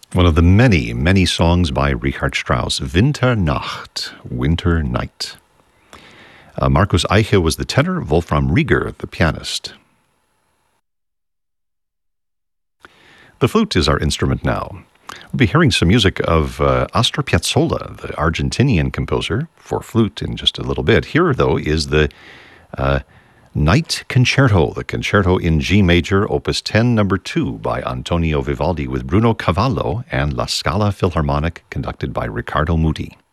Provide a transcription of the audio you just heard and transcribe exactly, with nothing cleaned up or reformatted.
One of the many, many songs by Richard Strauss, Winternacht, Winter Night. Uh, Markus Eiche was the tenor, Wolfram Rieger the pianist. The flute is our instrument now. We'll be hearing some music of uh, Astor Piazzolla, the Argentinian composer, for flute in just a little bit. Here, though, is the uh, Night Concerto, the Concerto in G Major, Opus ten, number two, by Antonio Vivaldi, with Bruno Cavallo and La Scala Philharmonic, conducted by Riccardo Muti.